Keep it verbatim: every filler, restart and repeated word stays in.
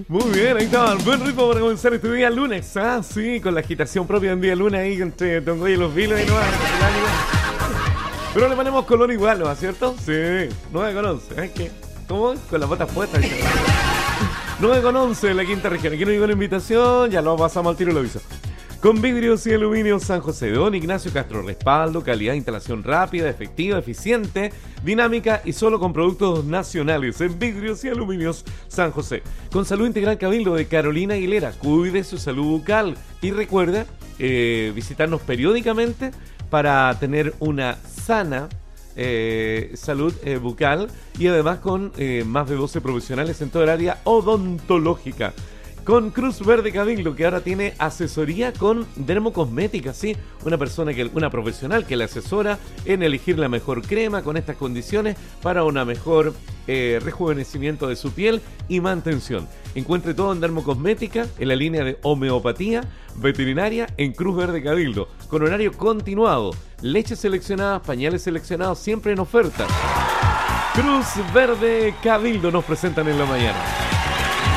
Muy bien, ahí está, buen ritmo para comenzar este día lunes, ah, sí, con la agitación propia en día lunes ahí entre Tongoy y los vilos y no pero le ponemos color igual, ¿no es cierto? Sí, nueve con once, ¿eh? ¿Qué? ¿Cómo? Con las botas puestas. nueve con once en la quinta región. Aquí no llegó la invitación, ya lo pasamos al tiro y lo aviso. Con vidrios y aluminio San José de Don Ignacio Castro, respaldo, calidad, instalación rápida, efectiva, eficiente, dinámica y solo con productos nacionales en vidrios y aluminios San José. Con Salud Integral Cabildo de Carolina Aguilera, cuide su salud bucal y recuerda eh, visitarnos periódicamente para tener una sana eh, salud eh, bucal y además con eh, más de doce profesionales en toda el área odontológica. Con Cruz Verde Cabildo, que ahora tiene asesoría con dermocosmética, ¿sí? Una persona, que una profesional que le asesora en elegir la mejor crema con estas condiciones para una mejor eh, rejuvenecimiento de su piel y mantención. Encuentre todo en dermocosmética, en la línea de homeopatía veterinaria en Cruz Verde Cabildo, con horario continuado, leches seleccionadas, pañales seleccionados, siempre en oferta. Cruz Verde Cabildo nos presentan en la mañana.